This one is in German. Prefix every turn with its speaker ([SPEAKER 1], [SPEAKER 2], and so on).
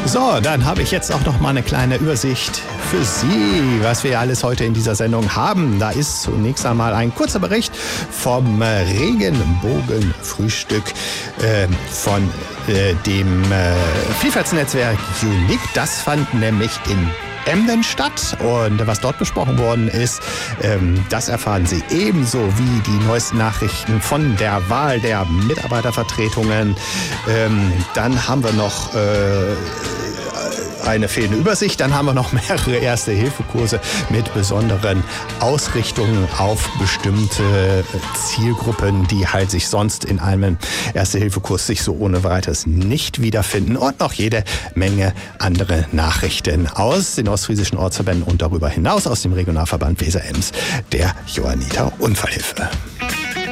[SPEAKER 1] So, dann habe ich jetzt auch noch mal eine kleine Übersicht für Sie, was wir alles heute in dieser Sendung haben. Da ist zunächst einmal ein kurzer Bericht vom Regenbogenfrühstück von dem Vielfaltsnetzwerk Unique. Das fand nämlich in Emden statt, und was dort besprochen worden ist, das erfahren Sie ebenso wie die neuesten Nachrichten von der Wahl der Mitarbeitervertretungen. Dann haben wir noch eine fehlende Übersicht. Dann haben wir noch mehrere Erste-Hilfe-Kurse mit besonderen Ausrichtungen auf bestimmte Zielgruppen, die halt sich sonst in einem Erste-Hilfe-Kurs sich so ohne weiteres nicht wiederfinden, und noch jede Menge andere Nachrichten aus den ostfriesischen Ortsverbänden und darüber hinaus aus dem Regionalverband Weser-Ems, der Johanniter Unfallhilfe.